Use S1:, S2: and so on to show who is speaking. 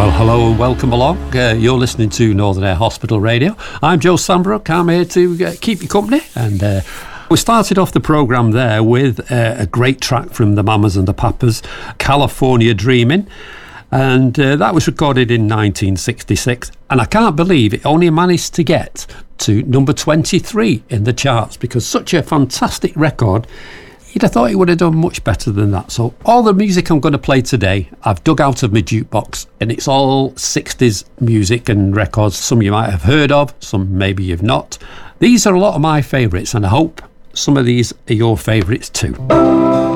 S1: Well, hello and welcome along. You're listening to Northern Air Hospital Radio. I'm Joe Sambrook. I'm here to keep you company. And we started off the programme there with a great track from the Mamas and the Papas, California Dreamin'. And that was recorded in 1966. And I can't believe it only managed to get to number 23 in the charts, because such a fantastic record, you'd have thought it would have done much better than that. So all the music I'm going to play today, I've dug out of my jukebox, and it's all 60s music and records. Some you might have heard of, some maybe you've not. These are a lot of my favourites, and I hope some of these are your favourites too.